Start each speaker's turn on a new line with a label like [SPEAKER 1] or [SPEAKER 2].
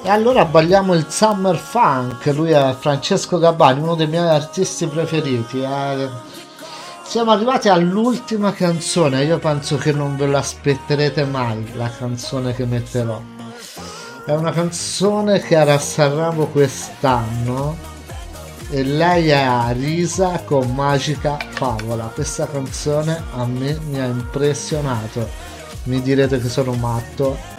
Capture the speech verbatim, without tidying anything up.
[SPEAKER 1] E allora balliamo il Summer Funk, lui è Francesco Gabbani, uno dei miei artisti preferiti. eh. Siamo arrivati all'ultima canzone, io penso che non ve l'aspetterete mai, la canzone che metterò. È una canzone che era a Sanremo quest'anno e lei è Arisa con Magica Favola. Questa canzone a me mi ha impressionato. Mi direte che sono matto,